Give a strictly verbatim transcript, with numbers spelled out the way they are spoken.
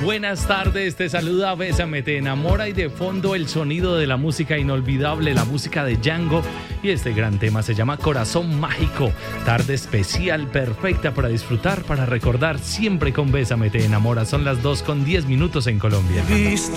Buenas tardes, te saluda Bésame, te enamora y de fondo el sonido de la música inolvidable, la música de Django, y este gran tema se llama Corazón Mágico. Tarde especial, perfecta para disfrutar, para recordar siempre con Bésame, te enamora. Son las dos con diez minutos en Colombia.